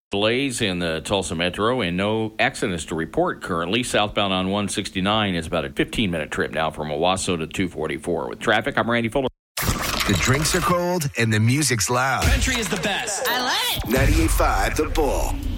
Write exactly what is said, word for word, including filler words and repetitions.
Delays in the Tulsa Metro and no accidents to report currently. Southbound on one sixty-nine is about a fifteen-minute trip now from Owasso to two forty-four. With traffic, I'm Randy Fuller. The drinks are cold and the music's loud. Country is the best. I love it. ninety-eight point five The Bull.